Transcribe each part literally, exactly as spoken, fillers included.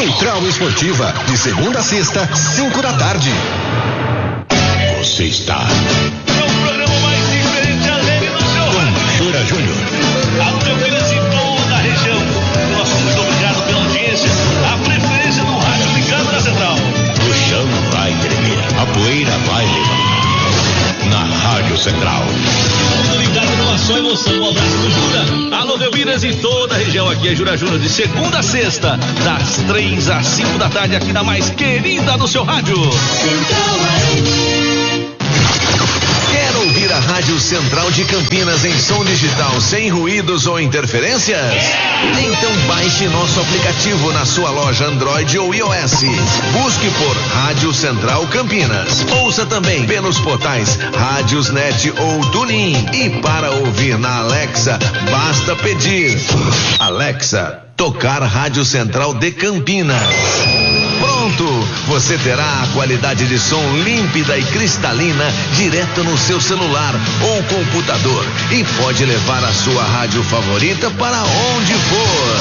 Central Esportiva, de segunda a sexta, cinco da tarde. Você está É o programa mais diferente alegre do seu com Jura Júnior. Alô, Campinas e toda a região. Nosso muito obrigado pela audiência. A preferência do rádio ligado na Central. O chão vai tremer, a poeira vai levar. Na Rádio Central. Tudo ligado numa só emoção. Um abraço do Jura. Alô, Campinas e toda a região. Aqui é Jura Júnior, de segunda a sexta, das três às cinco da tarde, aqui na mais querida do seu rádio. Central A M. Quer ouvir a Rádio Central de Campinas em som digital sem ruídos ou interferências? Então baixe nosso aplicativo na sua loja Android ou iOS. Busque por Rádio Central Campinas. Ouça também pelos portais Rádiosnet ou TuneIn. E para ouvir na Alexa, basta pedir: Alexa, tocar Rádio Central de Campinas. Pronto! Você terá a qualidade de som límpida e cristalina direto no seu celular ou computador e pode levar a sua rádio favorita para onde for.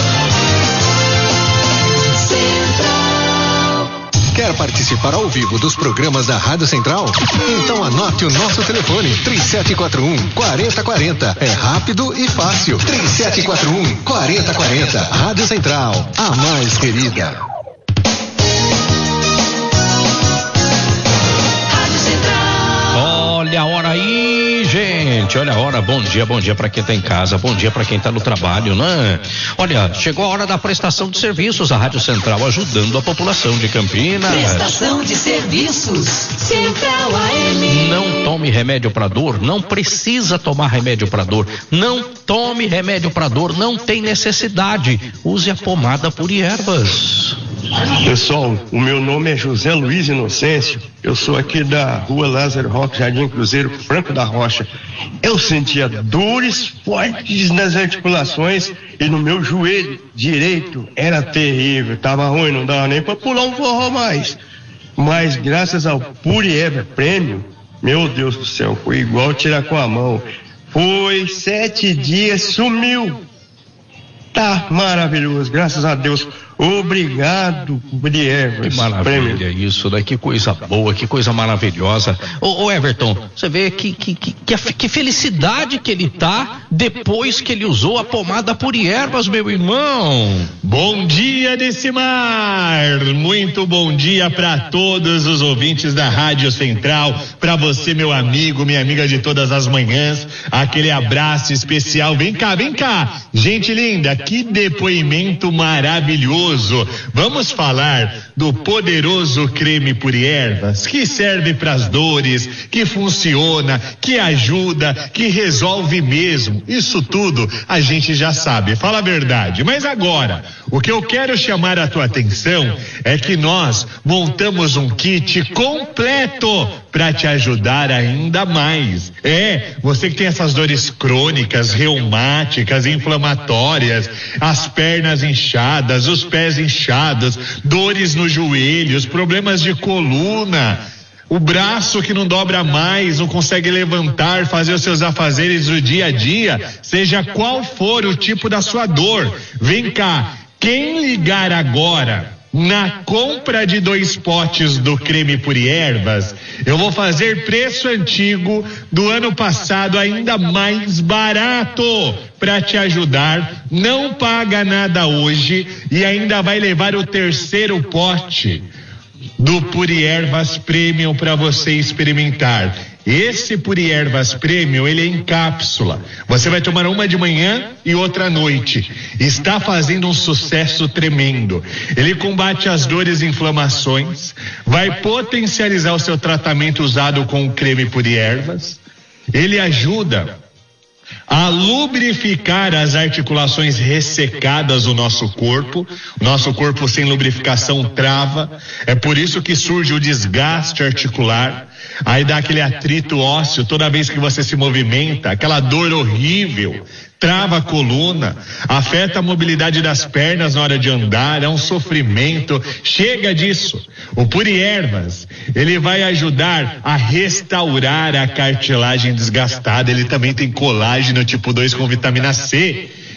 Central. Quer participar ao vivo dos programas da Rádio Central? Então anote o nosso telefone: três sete quatro um, quatro zero quatro zero. É rápido e fácil. três sete quatro um, quatro zero quatro zero. Rádio Central, a mais querida. Olha a hora aí, gente. Olha a hora. Bom dia, bom dia para quem tá em casa, bom dia para quem tá no trabalho, né? Olha, chegou a hora da prestação de serviços. A Rádio Central ajudando a população de Campinas. Prestação de serviços. Central A M. Não tome remédio para dor, não precisa tomar remédio para dor. Não tome remédio para dor, não tem necessidade. Use a pomada Puri Ervas. Pessoal, o meu nome é José Luiz Inocêncio, eu sou aqui da rua Lázaro Roque, Jardim Cruzeiro, Franco da Rocha. Eu sentia dores fortes nas articulações e no meu joelho direito era terrível, tava ruim, não dava nem para pular um forró mais. Mas graças ao Puri Erva Premium, meu Deus do céu, foi igual tirar com a mão. Foi sete dias, sumiu. Tá maravilhoso, graças a Deus. Obrigado, Puri Ervas. Que maravilha isso, né? Que coisa boa, que coisa maravilhosa. Ô, ô Everton, você vê que, que, que, que, a, que felicidade que ele tá depois que ele usou a pomada Puri Ervas, meu irmão. Bom dia, Decimar. Muito bom dia para todos os ouvintes da Rádio Central, para você, meu amigo, minha amiga de todas as manhãs. Aquele abraço especial. Vem cá, vem cá. Gente linda, que depoimento maravilhoso. Vamos falar do poderoso creme Puri Ervas, que serve para as dores, que funciona, que ajuda, que resolve mesmo. Isso tudo a gente já sabe, fala a verdade. Mas agora, o que eu quero chamar a tua atenção é que nós montamos um kit completo para te ajudar ainda mais. É, você que tem essas dores crônicas, reumáticas, inflamatórias, as pernas inchadas, os pés inchados, dores nos joelhos, problemas de coluna, o braço que não dobra mais, não consegue levantar, fazer os seus afazeres do dia a dia, seja qual for o tipo da sua dor. Vem cá, quem ligar agora na compra de dois potes do creme Puri Ervas, eu vou fazer preço antigo do ano passado ainda mais barato para te ajudar. Não paga nada hoje e ainda vai levar o terceiro pote do Puri Ervas Premium para você experimentar. Esse Puri Ervas Premium, ele é em cápsula. Você vai tomar uma de manhã e outra à noite. Está fazendo um sucesso tremendo. Ele combate as dores e inflamações, vai potencializar o seu tratamento usado com o creme Puri Ervas. Ele ajuda a lubrificar as articulações ressecadas do nosso corpo. Nosso corpo sem lubrificação trava. É por isso que surge o desgaste articular. Aí dá aquele atrito ósseo toda vez que você se movimenta, aquela dor horrível, trava a coluna, afeta a mobilidade das pernas na hora de andar, é um sofrimento. Chega disso. O Puri Ervas, ele vai ajudar a restaurar a cartilagem desgastada. Ele também tem colágeno tipo dois com vitamina C,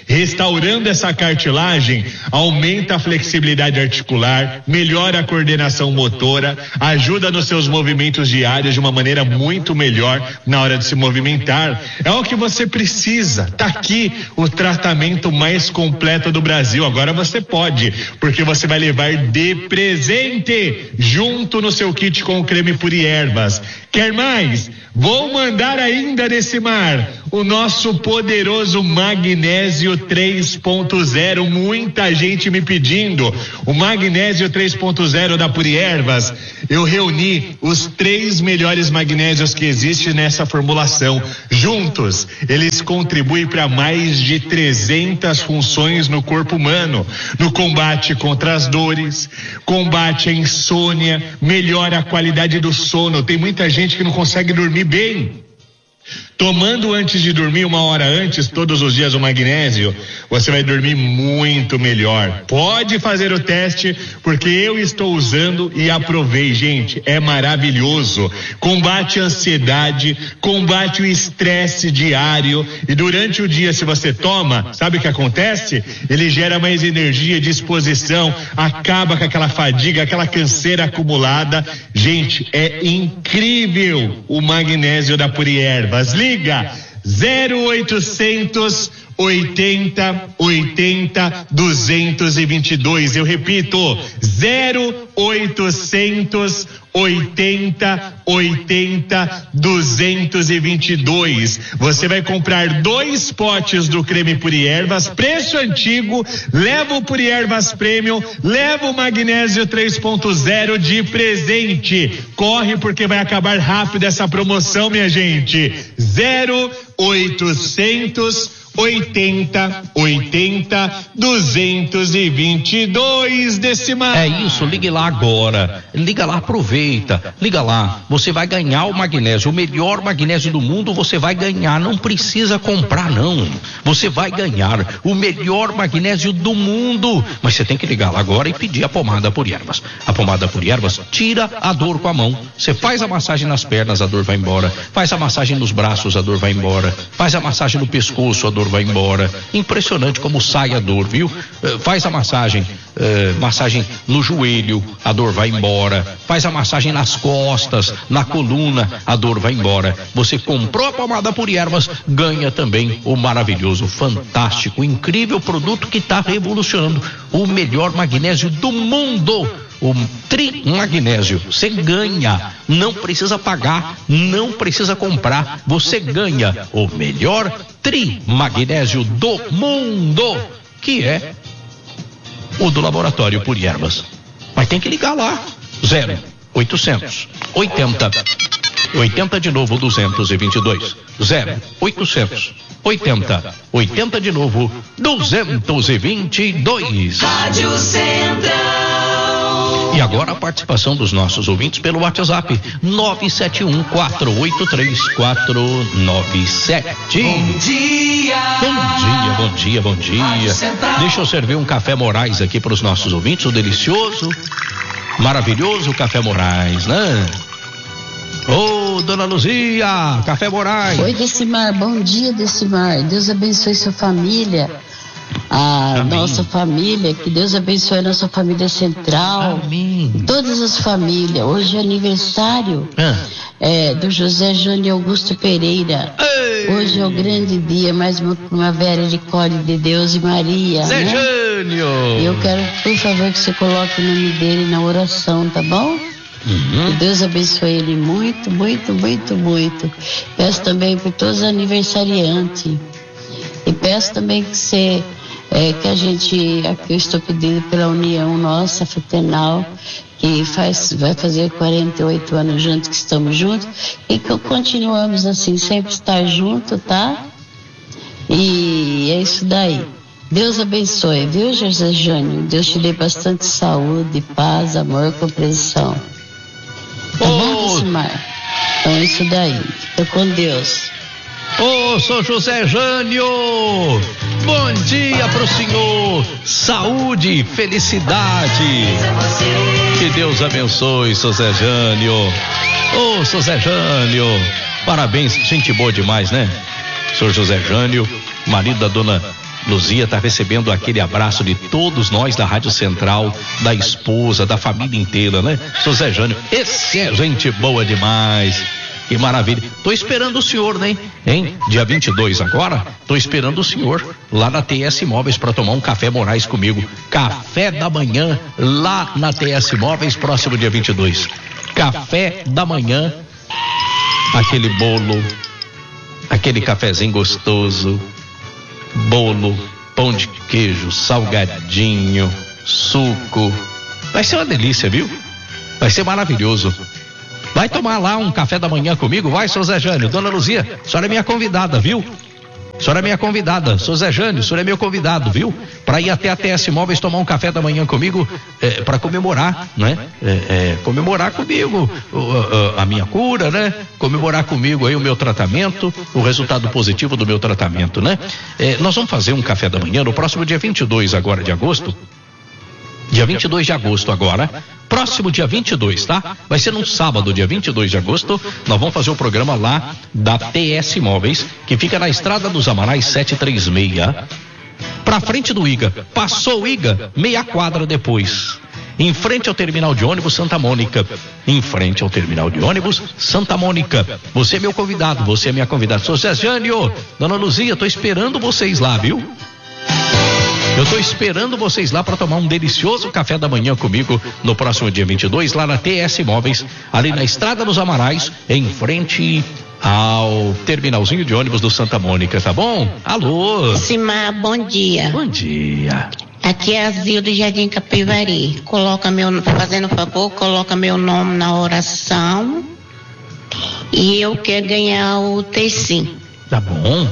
Restaurando essa cartilagem, aumenta a flexibilidade articular, melhora a coordenação motora, ajuda nos seus movimentos diários de uma maneira muito melhor na hora de se movimentar. É o que você precisa. Tá aqui o tratamento mais completo do Brasil. Agora você pode, porque você vai levar de presente junto no seu kit com o creme Puri Ervas. Quer mais? Vou mandar ainda nesse mar o nosso poderoso magnésio três ponto zero. Muita gente me pedindo o magnésio três ponto zero da Puri Ervas. Eu reuni os três melhores magnésios que existem nessa formulação. Juntos, eles contribuem para mais de trezentas funções no corpo humano, no combate contra as dores, combate a insônia, melhora a qualidade do sono. Tem muita gente que não consegue dormir bem. Tomando antes de dormir, uma hora antes, todos os dias o magnésio, você vai dormir muito melhor. Pode fazer o teste, porque eu estou usando e aprovei, gente, é maravilhoso. Combate a ansiedade, combate o estresse diário, e durante o dia, se você toma, sabe o que acontece? Ele gera mais energia, disposição, acaba com aquela fadiga, aquela canseira acumulada. Gente, é incrível o magnésio da Puri Ervas. Liga zero oitocentos oitenta oitenta duzentos e vinte e dois. Eu repito, zero oitocentos oitenta oitenta duzentos e vinte e dois. Você vai comprar dois potes do creme Puri Ervas, preço antigo, leva o Puri Ervas Premium, leva o magnésio três ponto zero de presente. Corre, porque vai acabar rápido essa promoção, minha gente. zero oitocentos oitenta oitenta duzentos e vinte e dois decimal. É isso, ligue lá agora. Liga lá, aproveita. Liga lá. Você vai ganhar o magnésio, o melhor magnésio do mundo. Você vai ganhar. Não precisa comprar, não. Você vai ganhar o melhor magnésio do mundo. Mas você tem que ligar lá agora e pedir a pomada Puri Ervas. A pomada Puri Ervas tira a dor com a mão. Você faz a massagem nas pernas, a dor vai embora. Faz a massagem nos braços, a dor vai embora. Faz a massagem no pescoço, a dor vai embora. Impressionante como sai a dor, viu? Uh, faz a massagem, uh, massagem no joelho, a dor vai embora. Faz a massagem nas costas, na coluna, a dor vai embora. Você comprou a pomada Puri Ervas, ganha também o maravilhoso, fantástico, incrível produto que está revolucionando o melhor magnésio do mundo. O Tri Magnésio, você ganha, não precisa pagar, não precisa comprar, você ganha o melhor Tri Magnésio do mundo, que é o do laboratório Puri Ervas. Mas tem que ligar lá, zero oitocentos oitenta oitenta de novo duzentos e vinte e dois, zero oitocentos oitenta oitenta de novo duzentos e vinte e dois. Rádio Central. E agora a participação dos nossos ouvintes pelo WhatsApp nove sete um quatro oito três quatro nove sete. Bom dia. Bom dia, bom dia, bom dia. Deixa eu servir um café Moraes aqui para os nossos ouvintes, o delicioso, maravilhoso café Moraes, né? Ô, oh, dona Luzia, café Moraes. Oi, Decimar, bom dia, Decimar. Deus abençoe sua família. A Amém. Nossa família, que Deus abençoe a nossa família central. Amém. Todas as famílias. Hoje é aniversário ah. é, do José Jânio Augusto Pereira. Ei. Hoje é o grande dia, mais uma primavera de cólera de Deus e Maria. Zé né? Jânio. Eu quero, por favor, que você coloque o nome dele na oração, tá bom? Uhum. Que Deus abençoe ele muito, muito, muito, muito. Peço também por todos os aniversariantes. E peço também que você, é, que a gente, aqui eu estou pedindo pela união nossa, fraternal, que faz, vai fazer quarenta e oito anos juntos, que estamos juntos, e que continuamos assim, sempre estar junto, tá? E é isso daí. Deus abençoe, viu, José Jânio? Deus te dê bastante saúde, paz, amor, compreensão. Tá oh. bom, Decimar? Então é isso daí. Fica com Deus. Ô, oh, sou José Jânio, bom dia pro senhor, saúde, felicidade, que Deus abençoe, seu Zé Jânio. Ô, oh, seu Zé Jânio, parabéns, gente boa demais, né? Sou José Jânio, marido da dona Luzia está recebendo aquele abraço de todos nós da Rádio Central, da esposa, da família inteira, né? Seu Zé Jânio, esse é gente boa demais. Que maravilha. Tô esperando o senhor, né? Hein? Dia vinte e dois agora, tô esperando o senhor lá na T S Móveis para tomar um café Moraes comigo. Café da manhã lá na T S Móveis, próximo dia vinte e dois. Café da manhã, aquele bolo, aquele cafezinho gostoso, bolo, pão de queijo, salgadinho, suco. Vai ser uma delícia, viu? Vai ser maravilhoso. Vai tomar lá um café da manhã comigo? Vai, seu Zé Jânio. Dona Luzia, a senhora é minha convidada, viu? A senhora é minha convidada. Seu Zé Jânio, o senhor é meu convidado, viu? Para ir até a T S Móveis tomar um café da manhã comigo, é, para comemorar, né? É, é, comemorar comigo a, a, a minha cura, né? Comemorar comigo aí o meu tratamento, o resultado positivo do meu tratamento, né? É, nós vamos fazer um café da manhã no próximo dia vinte e dois agora de agosto. Dia vinte e dois de agosto agora, próximo dia vinte e dois, tá? Vai ser num sábado, dia vinte e dois de agosto, nós vamos fazer o programa lá da T S Móveis, que fica na Estrada dos Amarais setecentos e trinta e seis, pra frente do I G A. Passou o I G A, meia quadra depois, em frente ao terminal de ônibus Santa Mônica, em frente ao terminal de ônibus Santa Mônica. Você é meu convidado, você é minha convidada. Sou Zé Jânio, Dona Luzia, tô esperando vocês lá, viu? Eu tô esperando vocês lá para tomar um delicioso café da manhã comigo no próximo dia vinte e dois, lá na T S Móveis, ali na Estrada dos Amarais, em frente ao terminalzinho de ônibus do Santa Mônica, tá bom? Alô? Simar, bom dia. Bom dia. Aqui é a Zilda Jardim Capivari. Coloca meu, fazendo favor, coloca meu nome na oração e eu quero ganhar o Tecim. Tá bom.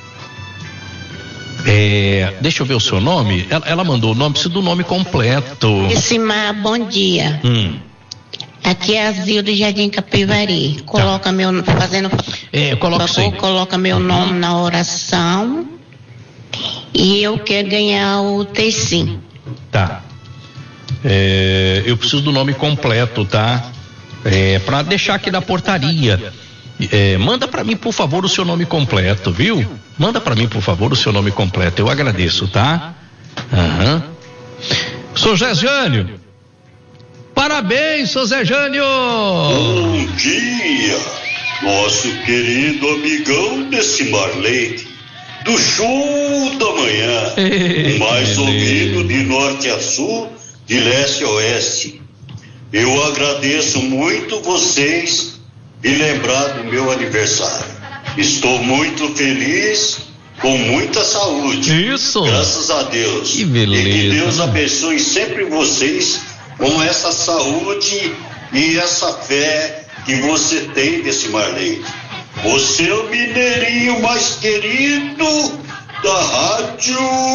É, deixa eu ver o seu nome. Ela, ela mandou o nome, precisa do nome completo. Simar, bom dia. Hum. Aqui é a Zilda Jardim Capivari. Coloca tá. meu, fazendo é, coloca favor, coloca meu nome na oração e eu quero ganhar o Tecim. Tá. É, eu preciso do nome completo, tá? É, para deixar aqui na portaria. É, manda para mim, por favor, o seu nome completo, viu? Manda para mim, por favor, o seu nome completo. Eu agradeço, tá? Aham. Uhum. Sou Zé Jânio. Parabéns, sou Zé Jânio. Bom dia, nosso querido amigão desse Marley, do show da manhã, Ei, mais ouvido de norte a sul, de leste a oeste. Eu agradeço muito vocês e lembrar do meu aniversário. Estou muito feliz, com muita saúde. Isso. Graças a Deus. Que beleza. E que Deus abençoe sempre vocês com essa saúde e essa fé que você tem desse Marley. Você é o mineirinho mais querido da Rádio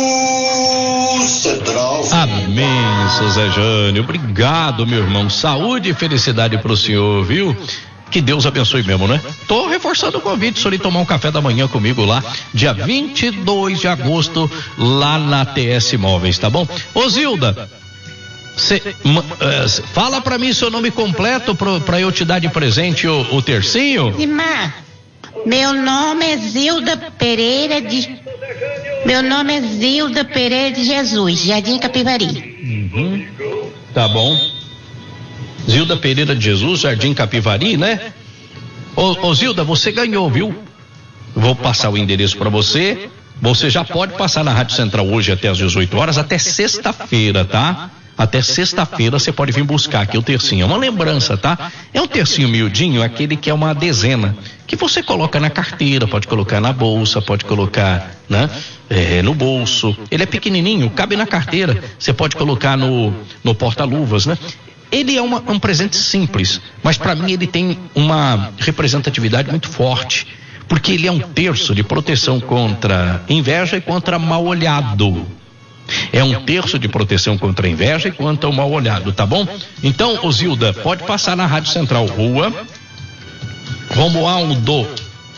Central. Amém, seu Zé Jânio. Obrigado, meu irmão. Saúde e felicidade pro senhor, viu? Que Deus abençoe mesmo, né? Tô reforçando o convite, senhor ir tomar um café da manhã comigo lá, dia vinte e dois de agosto, lá na T S Móveis, tá bom? Ô Zilda, cê, uh, fala pra mim seu nome completo pro, pra eu te dar de presente o, o tercinho. Simar, meu nome é Zilda Pereira de... Meu nome é Zilda Pereira de Jesus, Jardim Capivari. Uhum. Tá bom. Zilda Pereira de Jesus, Jardim Capivari, né? Ô, ô Zilda, você ganhou, viu? Vou passar o endereço para você. Você já pode passar na Rádio Central hoje até às dezoito horas, até sexta-feira, tá? Até sexta-feira você pode vir buscar aqui o tercinho. É uma lembrança, tá? É um tercinho miudinho, aquele que é uma dezena, que você coloca na carteira, pode colocar na bolsa, pode colocar, né? É, no bolso. Ele é pequenininho, cabe na carteira. Você pode colocar no, no porta-luvas, né? Ele é uma, um presente simples, mas para mim ele tem uma representatividade muito forte, porque ele é um terço de proteção contra inveja e contra mal olhado. É um terço de proteção contra a inveja e contra o mal olhado, tá bom? Então, ô Zilda, pode passar na Rádio Central, Rua Romualdo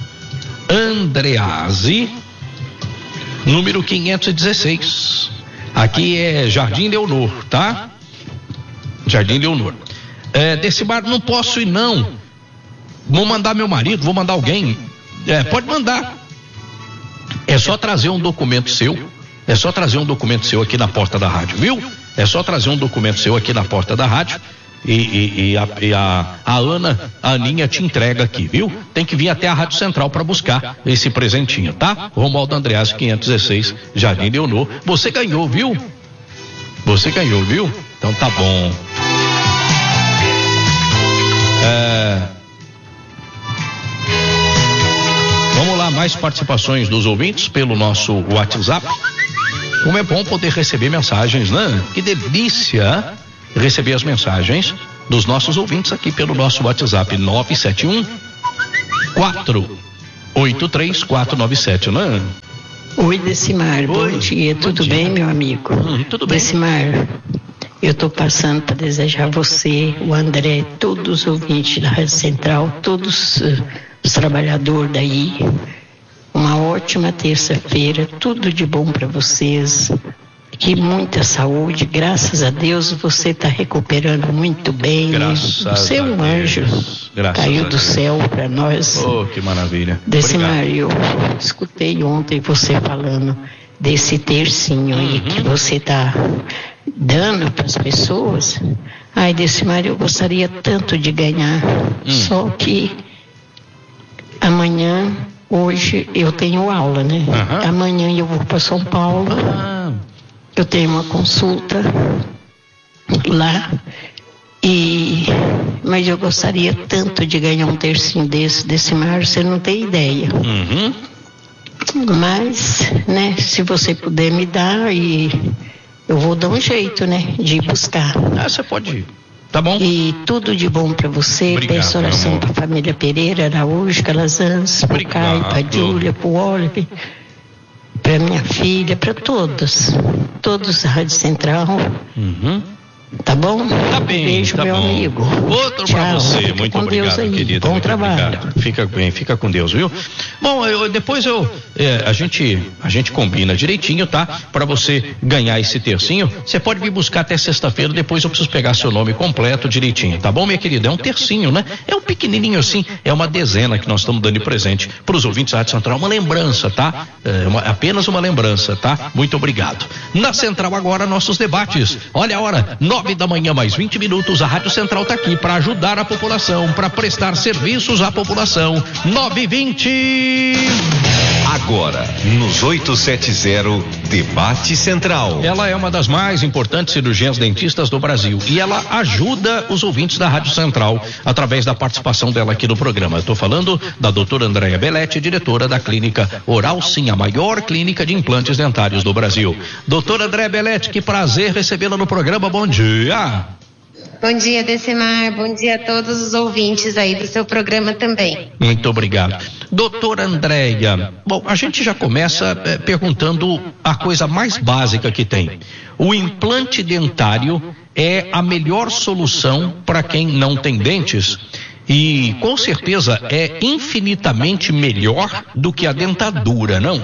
Andreazzi, número quinhentos e dezesseis. Aqui é Jardim Leonor, tá? Jardim Leonor. É, desse bar não posso ir não. Vou mandar meu marido, vou mandar alguém. É, pode mandar. É só trazer um documento seu, É só trazer um documento seu aqui na porta da rádio, viu? É só trazer um documento seu aqui na porta da rádio e, e, e, a, e a, a Ana, a Aninha te entrega aqui, viu? Tem que vir até a Rádio Central para buscar esse presentinho, tá? Romualdo Andreas, quinhentos e dezesseis, Jardim Leonor. Você ganhou, viu? Você ganhou, viu? Então tá bom. É... Vamos lá, mais participações dos ouvintes pelo nosso WhatsApp. Como é bom poder receber mensagens, né? Que delícia receber as mensagens dos nossos ouvintes aqui pelo nosso WhatsApp nove sete um, quatro oito três, quatro nove sete, né? Oi, Decimar, Oi, bom dia, bom tudo dia. bem, meu amigo? Hum, tudo bem. Decimar, eu tô passando para desejar você, o André, todos os ouvintes da Rádio Central, todos uh, os trabalhadores daí, uma ótima terça-feira, tudo de bom para vocês, que muita saúde, graças a Deus você está recuperando muito bem, graças você é um anjo, graças caiu do céu para nós. Oh, que maravilha. Decimar, eu escutei ontem você falando desse tercinho uhum. aí que você está dando para as pessoas. Ai, Decimar, eu gostaria tanto de ganhar, hum. só que amanhã, hoje eu tenho aula, né? Uhum. Amanhã eu vou para São Paulo, uhum. eu tenho uma consulta lá, e mas eu gostaria tanto de ganhar um tercinho desse, Decimar, você não tem ideia. Uhum. Mas, né, se você puder me dar, e eu vou dar um jeito, né, de ir buscar. Ah, você pode ir. Tá bom. E tudo de bom para você. Obrigado, peço oração para a família Pereira, Araújo, Calazans, para o Caio, para a Júlia, para o Oliver, para minha filha, para todos. Todos da Rádio Central. Uhum. Tá bom? Tá bem. Beijo, tá meu bom. amigo. Outro para você. Muito obrigado, querido. Bom muito trabalho. Obrigado. Fica bem, fica com Deus, viu? Bom, eu, depois eu é, a gente a gente combina direitinho, tá? Para você ganhar esse tercinho, você pode vir buscar até sexta-feira. Depois eu preciso pegar seu nome completo direitinho, tá bom, minha querida? É um tercinho, né? É um pequenininho assim, é uma dezena que nós estamos dando de presente para os ouvintes da Rádio Central, uma lembrança, tá? É uma, apenas uma lembrança, tá? Muito obrigado. Na Central agora nossos debates. Olha a hora, nove da manhã mais vinte minutos. A Rádio Central está aqui para ajudar a população, para prestar serviços à população. nove e vinte. Agora, nos oitocentos e setenta, Debate Central. Ela é uma das mais importantes cirurgiãs dentistas do Brasil e ela ajuda os ouvintes da Rádio Central através da participação dela aqui no programa. Estou falando da doutora Andréia Belletti, diretora da clínica Oral Sim, a maior clínica de implantes dentários do Brasil. Doutora Andréia Belletti, que prazer recebê-la no programa. Bom dia. Bom dia, Decimar. Bom dia a todos os ouvintes aí do seu programa também. Muito obrigado. Doutora Andréia, bom, a gente já começa é, perguntando a coisa mais básica que tem. O implante dentário é a melhor solução para quem não tem dentes? E com certeza é infinitamente melhor do que a dentadura, não?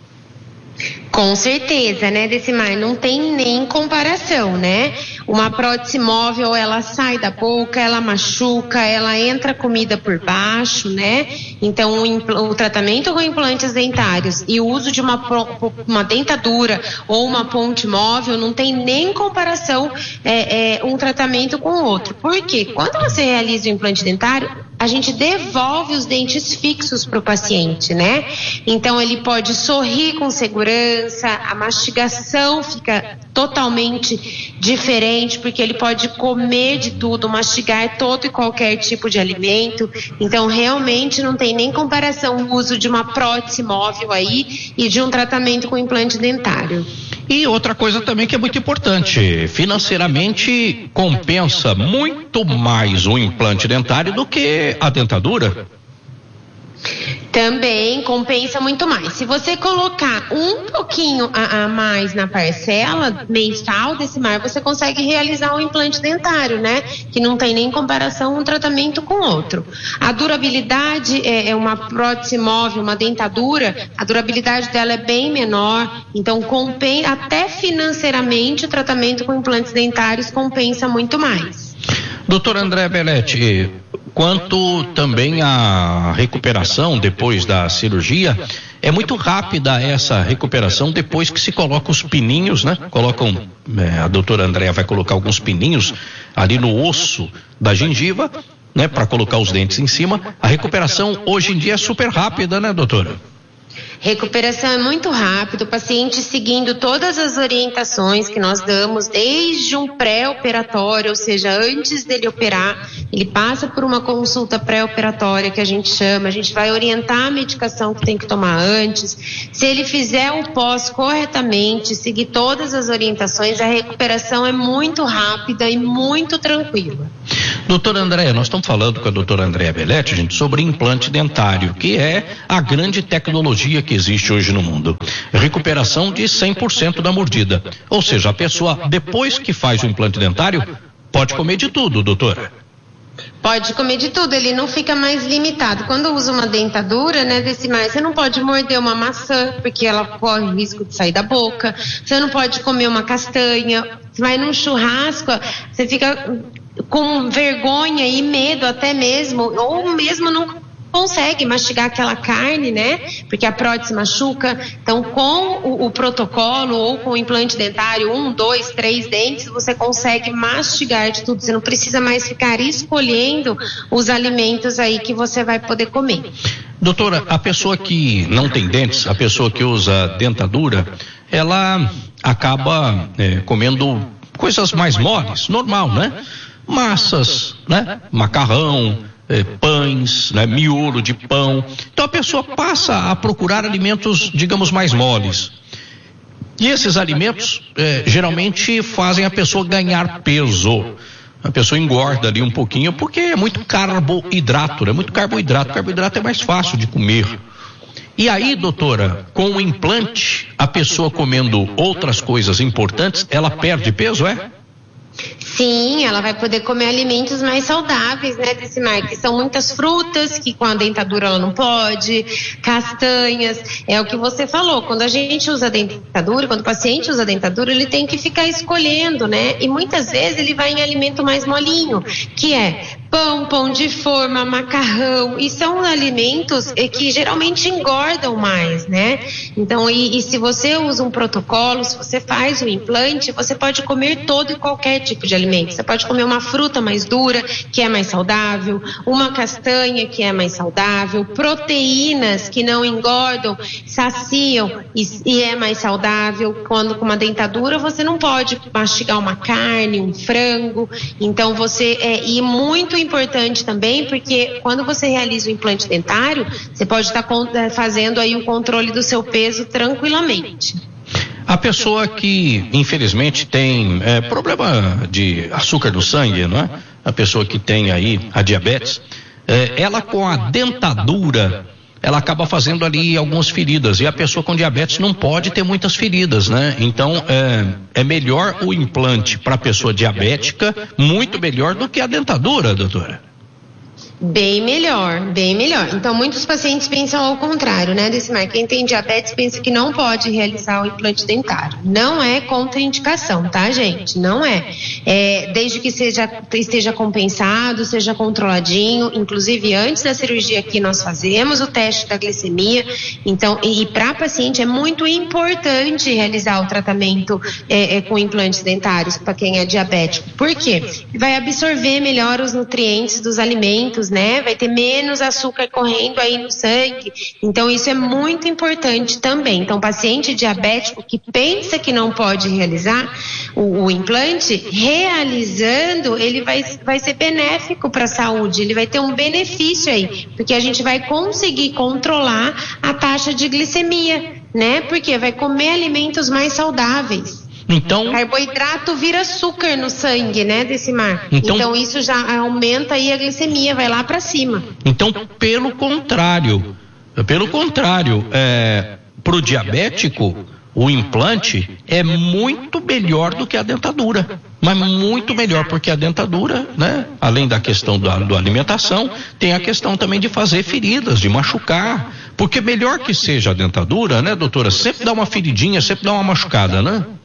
Com certeza, né, Decimar? Não tem nem comparação, né? Uma prótese móvel, ela sai da boca, ela machuca, ela entra comida por baixo, né? Então, o, o tratamento com implantes dentários e o uso de uma, uma dentadura ou uma ponte móvel não tem nem comparação é, é, um tratamento com o outro. Por quê? Quando você realiza o implante dentário, a gente devolve os dentes fixos para o paciente, né? Então, ele pode sorrir com segurança, a mastigação fica totalmente diferente, porque ele pode comer de tudo, mastigar todo e qualquer tipo de alimento. Então, realmente não tem nem comparação o uso de uma prótese móvel aí e de um tratamento com implante dentário. E outra coisa também que é muito importante, financeiramente compensa muito mais o implante dentário do que a dentadura? Também compensa muito mais. Se você colocar um pouquinho a, a mais na parcela mensal desse mar, você consegue realizar um implante dentário, né? Que não tem nem comparação um tratamento com outro. A durabilidade é, é uma prótese móvel, uma dentadura, a durabilidade dela é bem menor, então compensa, até financeiramente o tratamento com implantes dentários compensa muito mais. Doutora Andréia Belletti, quanto também à recuperação depois da cirurgia, é muito rápida essa recuperação depois que se coloca os pininhos, né? Colocam, é, a doutora Andréa vai colocar alguns pininhos ali no osso da gengiva, né? Para colocar os dentes em cima. A recuperação hoje em dia é super rápida, né, doutora? Recuperação é muito rápido, o paciente seguindo todas as orientações que nós damos, desde um pré-operatório, ou seja, antes dele operar, ele passa por uma consulta pré-operatória que a gente chama, a gente vai orientar a medicação que tem que tomar antes. Se ele fizer o pós corretamente, seguir todas as orientações, a recuperação é muito rápida e muito tranquila. Doutora Andréa, nós estamos falando com a doutora Andréa Belletti, gente, sobre implante dentário, que é a grande tecnologia que existe hoje no mundo. Recuperação de cem por cento da mordida. Ou seja, a pessoa, depois que faz o implante dentário, pode comer de tudo, doutora. Pode comer de tudo, ele não fica mais limitado. Quando usa uma dentadura, né, desse mais, você não pode morder uma maçã, porque ela corre o risco de sair da boca. Você não pode comer uma castanha. Você vai num churrasco, você fica com vergonha e medo até mesmo, ou mesmo não consegue mastigar aquela carne, né? Porque a prótese machuca. Então, com o, o protocolo ou com o implante dentário, um, dois, três dentes, você consegue mastigar de tudo. Você não precisa mais ficar escolhendo os alimentos aí que você vai poder comer. Doutora, a pessoa que não tem dentes, a pessoa que usa dentadura, ela acaba é, comendo coisas mais moles, normal, né? Massas, né? Macarrão, eh, pães, né? Miolo de pão. Então a pessoa passa a procurar alimentos, digamos, mais moles. E esses alimentos eh, geralmente fazem a pessoa ganhar peso. A pessoa engorda ali um pouquinho porque é muito carboidrato, é né? muito carboidrato. Carboidrato é mais fácil de comer. E aí, doutora, com o implante, a pessoa comendo outras coisas importantes, ela perde peso, é? Sim, ela vai poder comer alimentos mais saudáveis, né, desse mais, que são muitas frutas, que com a dentadura ela não pode, castanhas, é o que você falou, quando a gente usa a dentadura, quando o paciente usa a dentadura, ele tem que ficar escolhendo, né, e muitas vezes ele vai em alimento mais molinho, que é pão, pão de forma, macarrão, e são alimentos que geralmente engordam mais, né, então, e, e se você usa um protocolo, se você faz um implante, você pode comer todo e qualquer tipo de alimento. Você pode comer uma fruta mais dura, que é mais saudável, uma castanha, que é mais saudável, proteínas que não engordam, saciam e, e é mais saudável. Quando com uma dentadura você não pode mastigar uma carne, um frango. Então você é, e muito importante também, porque quando você realiza o implante dentário, você pode estar tá fazendo aí o controle do seu peso tranquilamente. A pessoa que, infelizmente, tem é, problema de açúcar no sangue, não é? A pessoa que tem aí a diabetes, é, ela com a dentadura, ela acaba fazendo ali algumas feridas. E a pessoa com diabetes não pode ter muitas feridas, né? Então, é, é melhor o implante para a pessoa diabética, muito melhor do que a dentadura, doutora. Bem melhor, bem melhor. Então, muitos pacientes pensam ao contrário, né, Decimar? Quem tem diabetes pensa que não pode realizar o implante dentário. Não é contraindicação, tá, gente? Não é. É desde que seja, esteja compensado, seja controladinho. Inclusive, antes da cirurgia aqui, nós fazemos o teste da glicemia. Então, e, e para paciente é muito importante realizar o tratamento é, é, com implantes dentários para quem é diabético. Por quê? Vai absorver melhor os nutrientes dos alimentos, né? Vai ter menos açúcar correndo aí no sangue. Então, isso é muito importante também. Então, paciente diabético que pensa que não pode realizar o, o implante, realizando, ele vai, vai ser benéfico para a saúde. Ele vai ter um benefício aí, porque a gente vai conseguir controlar a taxa de glicemia, né? Porque vai comer alimentos mais saudáveis. Então, carboidrato vira açúcar no sangue, né, Decimar? Então, então isso já aumenta aí a glicemia, vai lá para cima. Então, pelo contrário, pelo contrário, é, pro diabético, o implante é muito melhor do que a dentadura, mas muito melhor, porque a dentadura, né, além da questão da, da alimentação, tem a questão também de fazer feridas, de machucar, porque melhor que seja a dentadura, né, doutora, sempre dá uma feridinha, sempre dá uma machucada, né?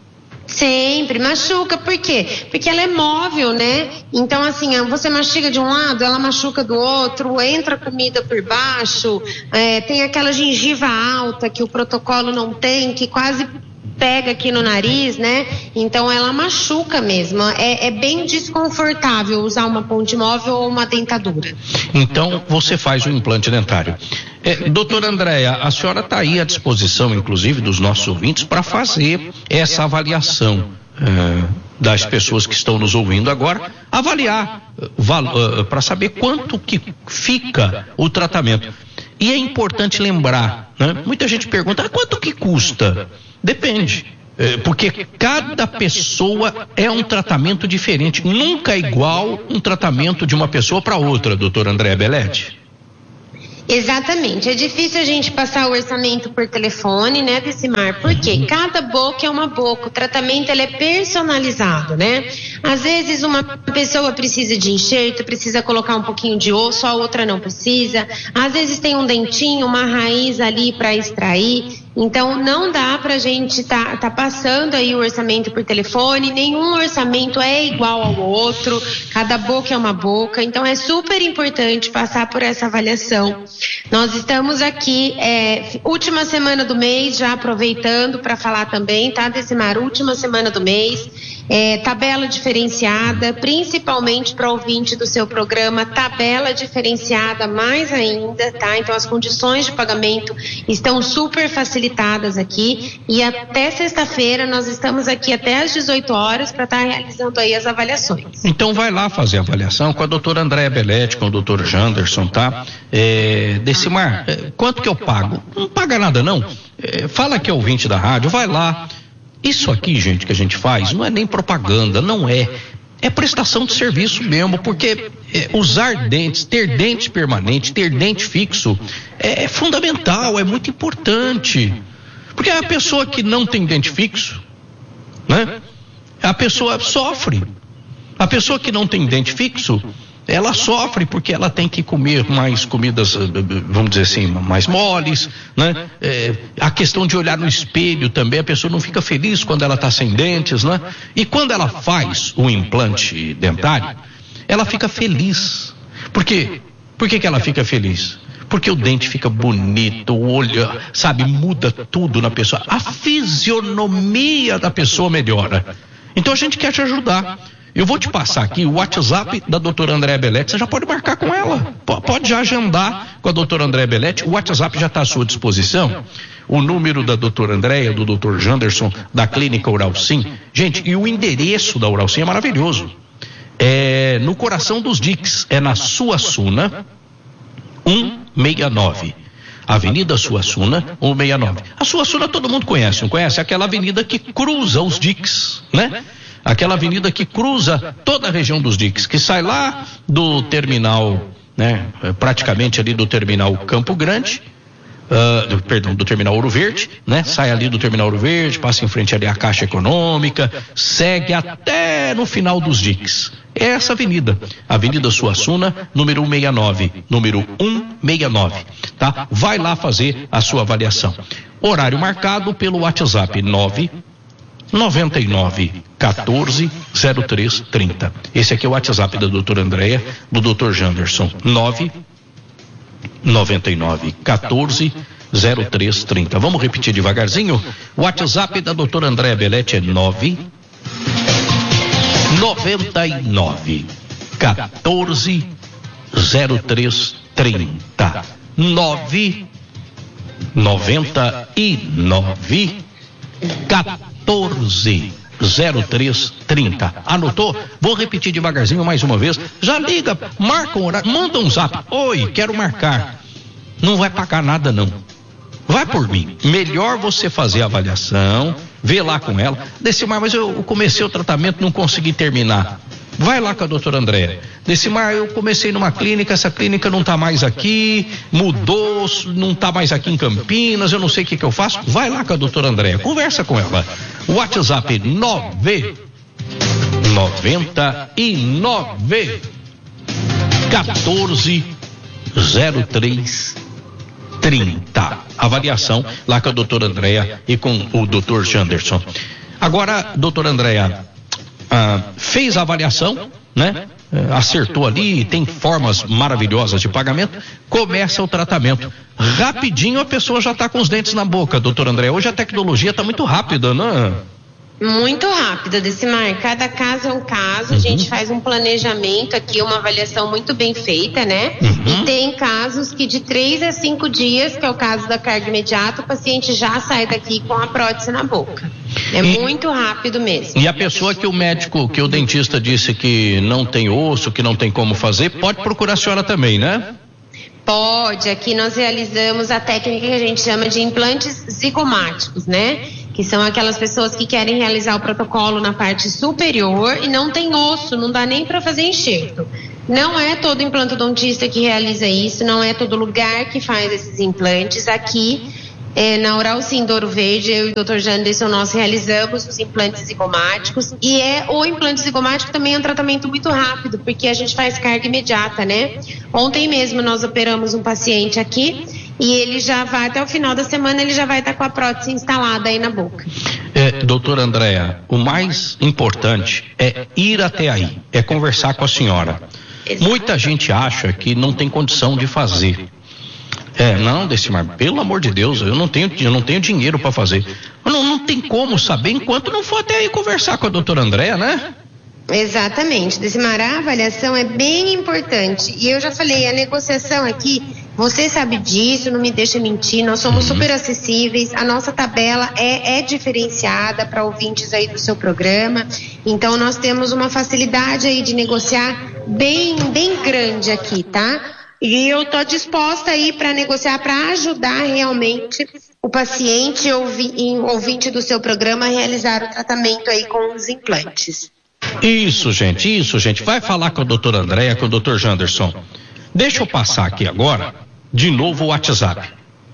Sempre, machuca, por quê? Porque ela é móvel, né? Então, assim, você mastiga de um lado, ela machuca do outro, entra comida por baixo, é, tem aquela gengiva alta que o protocolo não tem, que quase pega aqui no nariz, né? Então ela machuca mesmo. É, é bem desconfortável usar uma ponte móvel ou uma dentadura. Então você faz o implante dentário. É, doutora Andréia, a senhora está aí à disposição, inclusive, dos nossos ouvintes para fazer essa avaliação é, das pessoas que estão nos ouvindo agora, avaliar uh, para saber quanto que fica o tratamento. E é importante lembrar, né? Muita gente pergunta, ah, quanto que custa? Depende, é, porque cada pessoa é um tratamento diferente, nunca é igual um tratamento de uma pessoa para outra, doutora Andréia Belletti. Exatamente, é difícil a gente passar o orçamento por telefone, né, Decimar, porque cada boca é uma boca, o tratamento ele é personalizado, né? Às vezes uma pessoa precisa de enxerto, precisa colocar um pouquinho de osso, a outra não precisa, às vezes tem um dentinho, uma raiz ali para extrair. Então não dá pra gente tá, tá passando aí o orçamento por telefone, nenhum orçamento é igual ao outro, cada boca é uma boca, então é super importante passar por essa avaliação. Nós estamos aqui, é, última semana do mês, já aproveitando para falar também, tá, Decimar? Última semana do mês, é, tabela diferenciada, principalmente para ouvinte do seu programa, tabela diferenciada mais ainda, tá? Então as condições de pagamento estão super facilitadas aqui e até sexta-feira nós estamos aqui até às dezoito horas para estar tá realizando aí as avaliações. Então vai lá fazer a avaliação com a doutora Andréia Belletti, com o doutor Janderson, tá? É, Decimar, é, quanto que eu pago? Não paga nada não, é, fala que é ouvinte da rádio, vai lá. Isso aqui, gente, que a gente faz, não é nem propaganda, não é. É prestação de serviço mesmo, porque é, usar dentes, ter dente permanente, ter dente fixo, é, é fundamental, é muito importante. Porque a pessoa que não tem dente fixo, né? A pessoa sofre. A pessoa que não tem dente fixo, ela sofre porque ela tem que comer mais comidas, vamos dizer assim, mais moles, né? É, a questão de olhar no espelho também, a pessoa não fica feliz quando ela está sem dentes, né? E quando ela faz o implante dentário, ela fica feliz. Por quê? Por que que ela fica feliz? Porque o dente fica bonito, o olho, sabe, muda tudo na pessoa. A fisionomia da pessoa melhora. Então a gente quer te ajudar. Eu vou te passar aqui o WhatsApp da doutora Andréia Belletti, você já pode marcar com ela, pode já agendar com a doutora Andréia Belletti, o WhatsApp já está à sua disposição, o número da doutora Andréia, do doutor Janderson, da clínica Uralcim, gente, e o endereço da Uralcim é maravilhoso, é no coração dos Diques, é na Suassuna, cento e sessenta e nove. Avenida Suassuna, cento e sessenta e nove. A Suassuna todo mundo conhece, não conhece? Aquela avenida que cruza os Diques, né? Aquela avenida que cruza toda a região dos Diques, que sai lá do terminal, né? Praticamente ali do terminal Campo Grande, uh, do, perdão, do terminal Ouro Verde, né? Sai ali do terminal Ouro Verde, passa em frente ali à Caixa Econômica, segue até no final dos Diques. É essa avenida, Avenida Suassuna, número cento e sessenta e nove, número cento e sessenta e nove, tá? Vai lá fazer a sua avaliação. Horário marcado pelo WhatsApp nove noventa e nove, quatorze, zero três, trinta. Esse aqui é o WhatsApp da doutora Andréia, do doutor Janderson, nove noventa e nove, quatorze, zero três, trinta. Vamos repetir devagarzinho? O WhatsApp da doutora Andréia Belletti é nove noventa e nove, quatorze, zero três, trinta. nove noventa e nove, quatorze, zero três, trinta. Anotou? Vou repetir devagarzinho mais uma vez. Já liga, marca um horário, manda um zap. Oi, quero marcar. Não vai pagar nada não. Vai por mim. Melhor você fazer a avaliação, ver lá com ela. Decimar, mas eu comecei o tratamento, não consegui terminar. Vai lá com a doutora Andréia. Decimar, eu comecei numa clínica, essa clínica não está mais aqui, mudou, não está mais aqui em Campinas, eu não sei o que que eu faço. Vai lá com a doutora Andréia, conversa com ela. WhatsApp nove noventa e nove, quatorze, zero três, trinta. Avaliação lá com a doutora Andréia e com o doutor Janderson. Agora, doutora Andréia, ah, fez a avaliação, né? Acertou ali, tem formas maravilhosas de pagamento, começa o tratamento. Rapidinho a pessoa já está com os dentes na boca, doutora Andréia. Hoje a tecnologia está muito rápida, né? Muito rápida, Decimar. Cada caso é um caso, uhum. A gente faz um planejamento aqui, uma avaliação muito bem feita, né? Uhum. E tem casos que de três a cinco dias, que é o caso da carga imediata, o paciente já sai daqui com a prótese na boca. É e, muito rápido mesmo. E a pessoa que o médico, que o dentista disse que não tem osso, que não tem como fazer, pode procurar a senhora também, né? Pode. Aqui nós realizamos a técnica que a gente chama de implantes zigomáticos, né? Que são aquelas pessoas que querem realizar o protocolo na parte superior e não tem osso, não dá nem para fazer enxerto. Não é todo implantodontista que realiza isso, não é todo lugar que faz esses implantes. Aqui, é, na Oral Sim do Ouro Verde, eu e o doutor Janderson, nós realizamos os implantes zigomáticos. E é, o implante zigomático também é um tratamento muito rápido, porque a gente faz carga imediata, né? Ontem mesmo nós operamos um paciente aqui e ele já vai, até o final da semana, ele já vai estar com a prótese instalada aí na boca. É, doutora Andréia, o mais importante é ir até aí, é conversar com a senhora. Exato. Muita gente acha que não tem condição de fazer. É, não, Decimar, pelo amor de Deus, eu não tenho, eu não tenho dinheiro para fazer. Não, não tem como saber enquanto não for até aí conversar com a doutora Andréia, né? Exatamente, Decimar, a avaliação é bem importante. E eu já falei, a negociação aqui, você sabe disso, não me deixa mentir, nós somos uhum. super acessíveis, a nossa tabela é, é diferenciada para ouvintes aí do seu programa, então nós temos uma facilidade aí de negociar bem, bem grande aqui, tá? E eu tô disposta aí para negociar, para ajudar realmente o paciente ouvi, ouvinte do seu programa a realizar o tratamento aí com os implantes. Isso, gente, isso, gente. Vai falar com a doutora Andréia, com o doutor Janderson. Deixa eu passar aqui agora, de novo o WhatsApp.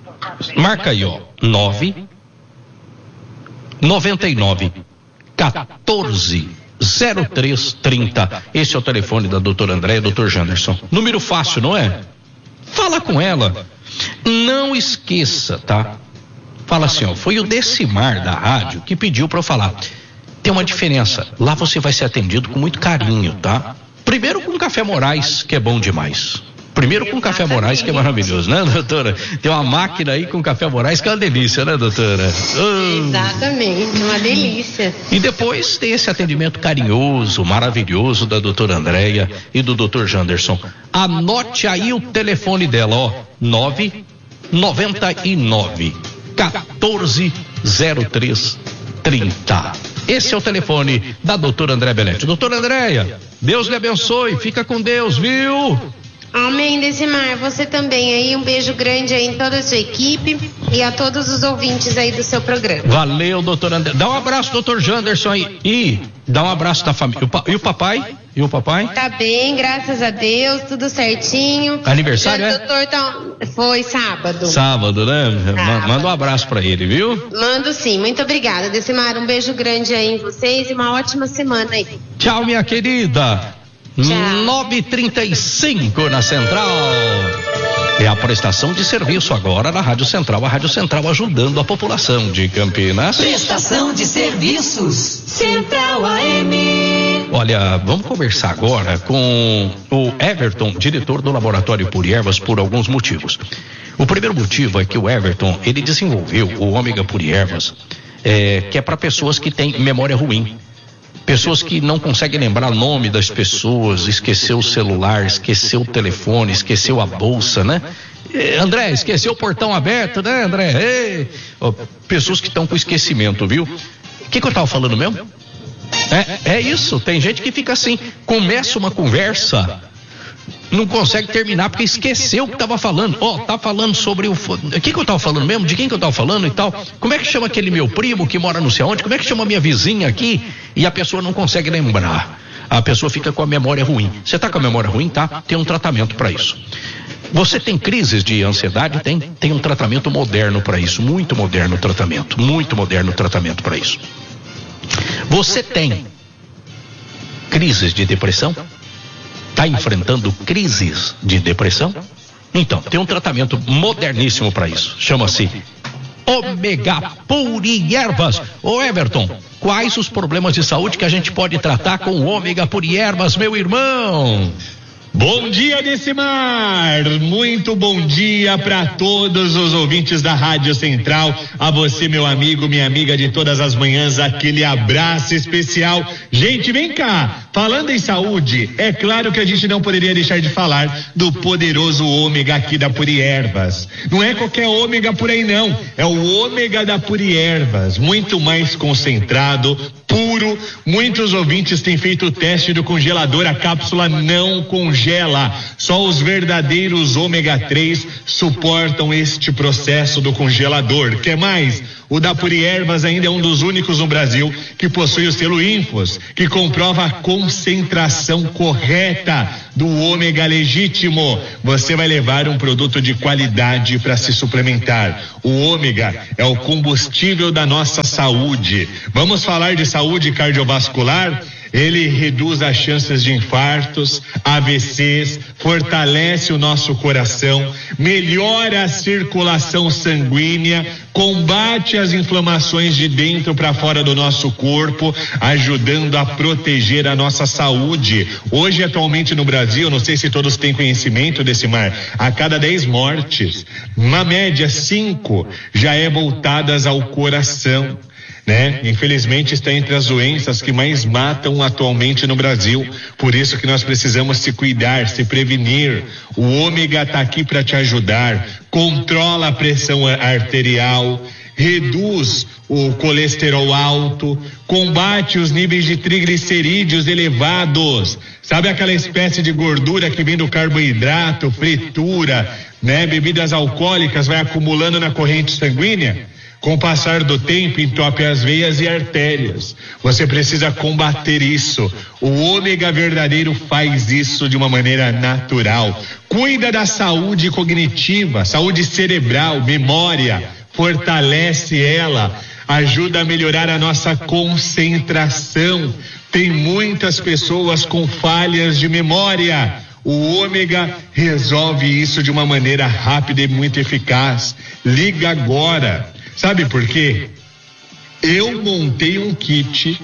Marca aí, ó, nove noventa e nove quatorze zero três trinta. Esse é o telefone da doutora Andréia, doutor Janderson. Número fácil, não é? Fala com ela. Não esqueça, tá? Fala assim, ó, foi o Decimar da rádio que pediu para eu falar. Tem uma diferença. Lá você vai ser atendido com muito carinho, tá? Primeiro com Café Moraes, que é bom demais. Primeiro com Café Moraes, que é maravilhoso, né, doutora? Tem uma máquina aí com Café Moraes que é uma delícia, né, doutora? Oh. Exatamente, uma delícia. E depois tem esse atendimento carinhoso, maravilhoso da doutora Andréia e do doutor Janderson. Anote aí o telefone dela, ó, nove noventa e nove quatorze zero três trinta. Esse é o telefone da doutora Andréia Belletti. Doutora Andréia, Deus lhe abençoe, fica com Deus, viu? Amém, Decimar, você também aí, um beijo grande aí em toda a sua equipe e a todos os ouvintes aí do seu programa. Valeu, doutor André. Dá um abraço, doutor Janderson aí. E dá um abraço da família. O pa... E o papai? E o papai? Tá bem, graças a Deus, tudo certinho. Aniversário, Já, é? Doutor, tá... Foi sábado. Sábado, né? Sábado. Manda um abraço pra ele, viu? Mando sim, muito obrigada, Decimar, um beijo grande aí em vocês e uma ótima semana aí. Tchau, minha querida. nove e trinta e cinco na Central. É a prestação de serviço agora na Rádio Central. A Rádio Central ajudando a população de Campinas. Prestação de serviços Central A M. Olha, vamos conversar agora com o Everton, diretor do Laboratório Puriervas, por alguns motivos. O primeiro motivo é que o Everton, ele desenvolveu o Ômega Puriervas, é, que é para pessoas que têm memória ruim. Pessoas que não conseguem lembrar o nome das pessoas, esqueceu o celular, esqueceu o telefone, esqueceu a bolsa, né? André, esqueceu o portão aberto, né, André? Ei. Oh, pessoas que estão com esquecimento, viu? O que, que eu estava falando mesmo? É, é isso, tem gente que fica assim, começa uma conversa, não consegue terminar porque esqueceu o que estava falando. Ó, oh, tá falando sobre o... O que que eu estava falando mesmo? De quem que eu estava falando e tal? Como é que chama aquele meu primo que mora não sei onde? Como é que chama a minha vizinha aqui? E a pessoa não consegue lembrar. A pessoa fica com a memória ruim. Você tá com a memória ruim, tá? Tem um tratamento para isso. Você tem crises de ansiedade? Tem. Tem um tratamento moderno para isso. Muito moderno o tratamento. Muito moderno o tratamento para isso. Você tem crises de depressão? Está enfrentando crises de depressão? Então, tem um tratamento moderníssimo para isso. Chama-se Ômega Puri Ervas. Ô Everton, quais os problemas de saúde que a gente pode tratar com Ômega Puri Ervas, meu irmão? Bom dia, Decimar! Muito bom dia para todos os ouvintes da Rádio Central. A você, meu amigo, minha amiga de todas as manhãs, aquele abraço especial. Gente, vem cá! Falando em saúde, é claro que a gente não poderia deixar de falar do poderoso ômega aqui da Puri Ervas. Não é qualquer ômega por aí, não. É o ômega da Puri Ervas. Muito mais concentrado, puro. Muitos ouvintes têm feito o teste do congelador. A cápsula não congela. Só os verdadeiros ômega três suportam este processo do congelador. Quer mais? O da Puri Ervas ainda é um dos únicos no Brasil que possui o selo Infos, que comprova a concentração correta do ômega legítimo. Você vai levar um produto de qualidade para se suplementar. O ômega é o combustível da nossa saúde. Vamos falar de saúde cardiovascular? Ele reduz as chances de infartos, A V Cs, fortalece o nosso coração, melhora a circulação sanguínea, combate as inflamações de dentro para fora do nosso corpo, ajudando a proteger a nossa saúde. Hoje, atualmente no Brasil, não sei se todos têm conhecimento desse mar, a cada dez mortes, uma média cinco já é voltadas ao coração. Né? Infelizmente está entre as doenças que mais matam atualmente no Brasil. Por isso que nós precisamos se cuidar, se prevenir. O ômega está aqui para te ajudar. Controla a pressão arterial, reduz o colesterol alto, combate os níveis de triglicerídeos elevados. Sabe aquela espécie de gordura que vem do carboidrato, fritura, né? Bebidas alcoólicas, vai acumulando na corrente sanguínea? Com o passar do tempo, entope as veias e artérias. Você precisa combater isso. O ômega verdadeiro faz isso de uma maneira natural. Cuida da saúde cognitiva, saúde cerebral, memória, fortalece ela, ajuda a melhorar a nossa concentração. Tem muitas pessoas com falhas de memória. O ômega resolve isso de uma maneira rápida e muito eficaz. Liga agora. Sabe por quê? Eu montei um kit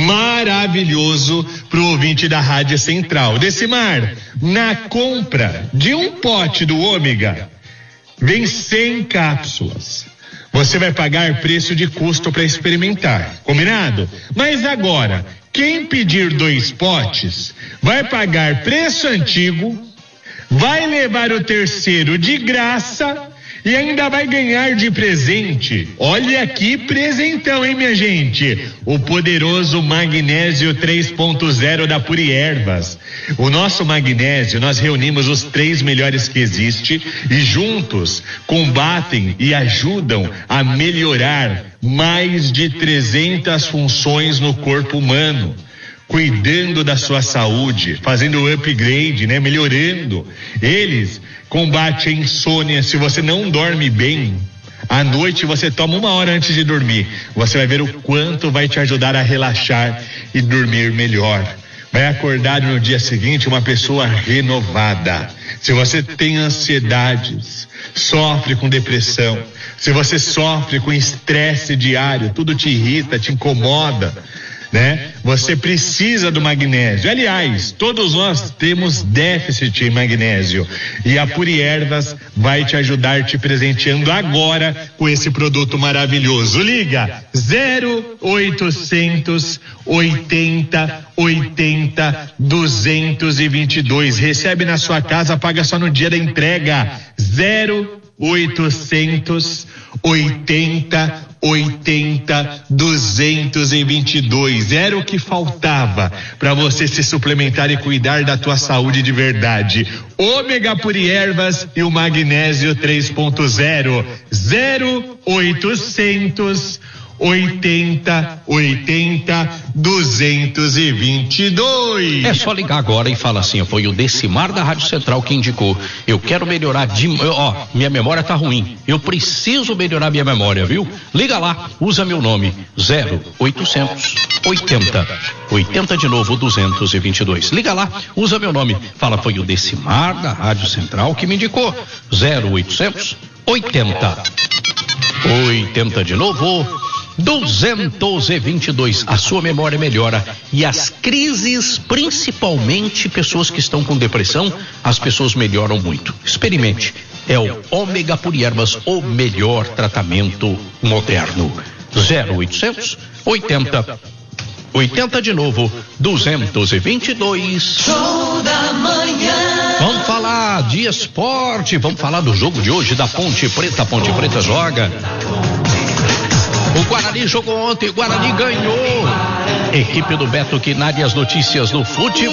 maravilhoso pro ouvinte da Rádio Central. Decimar, na compra de um pote do ômega, vem cem cápsulas. Você vai pagar preço de custo para experimentar, combinado? Mas agora, quem pedir dois potes vai pagar preço antigo, vai levar o terceiro de graça e ainda vai ganhar de presente. Olha que presentão, hein, minha gente? O poderoso magnésio três ponto zero da Puri Ervas. O nosso magnésio, nós reunimos os três melhores que existe e juntos combatem e ajudam a melhorar mais de trezentas funções no corpo humano. Cuidando da sua saúde, fazendo o upgrade, né? Melhorando. Eles combatem a insônia. Se você não dorme bem, à noite você toma uma hora antes de dormir. Você vai ver o quanto vai te ajudar a relaxar e dormir melhor. Vai acordar no dia seguinte uma pessoa renovada. Se você tem ansiedades, sofre com depressão, se você sofre com estresse diário, tudo te irrita, te incomoda, né? Você precisa do magnésio. Aliás, todos nós temos déficit em magnésio e a Puri Ervas vai te ajudar te presenteando agora com esse produto maravilhoso. Liga zero oitocentos oitenta oitenta duzentos e vinte e dois. Recebe na sua casa, paga só no dia da entrega. zero oitocentos oitenta oitenta duzentos e vinte e dois. Era o que faltava para você se suplementar e cuidar da tua saúde de verdade. Ômega Puri Ervas e o magnésio três ponto zero. zero oitocentos oitenta oitenta duzentos e vinte e dois. É só ligar agora e falar assim: foi o Decimar da Rádio Central que indicou. Eu quero melhorar de, ó, minha memória tá ruim. Eu preciso melhorar minha memória, viu? Liga lá, usa meu nome, zero oitocentos oitenta oitenta de novo duzentos e vinte e dois. Liga lá, usa meu nome. Fala: foi o Decimar da Rádio Central que me indicou. zero oitocentos oitenta oitenta de novo, duzentos e vinte e dois. A sua memória melhora e as crises, principalmente pessoas que estão com depressão, as pessoas melhoram muito. Experimente. É o Ômega Puri Ervas, o melhor tratamento moderno. zero oitocentos oitenta oitenta de novo, duzentos e vinte e dois. Show da manhã. Vamos falar de esporte, vamos falar do jogo de hoje da Ponte Preta. A Ponte Preta joga. O Guarani jogou ontem, o Guarani ganhou. Equipe do Beto Quinari, as notícias do futebol.